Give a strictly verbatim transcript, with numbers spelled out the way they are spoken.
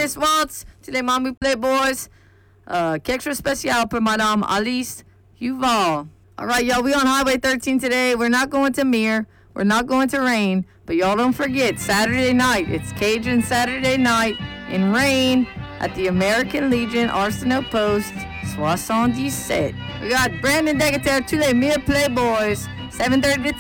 Miss Waltz, tous les Mommy Playboys. Uh, quelque chose spécial pour Madame Alice Yuval. All right, y'all, we on Highway thirteen today. We're not going to Mir. We're not going to Rain. But y'all don't forget, Saturday night. It's Cajun Saturday night in Rain at the American Legion Arsenal Post, soixante-dix-sept. We got Brandon Decatur, tous les Mir Playboys, seven thirty to